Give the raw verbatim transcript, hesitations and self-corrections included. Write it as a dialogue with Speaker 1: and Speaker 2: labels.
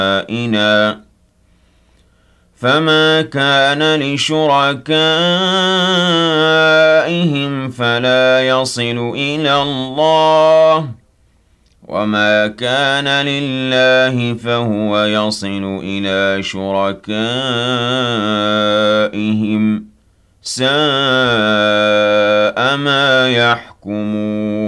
Speaker 1: إِنَا فَمَا كَانَ لِشُرَكَائِهِمْ فَلَا يَصِلُ إِلَى اللَّهِ وَمَا كَانَ لِلَّهِ فَهُوَ يَصِلُ إِلَى شُرَكَائِهِمْ ۗ سَاءَ مَا يَحْكُمُونَ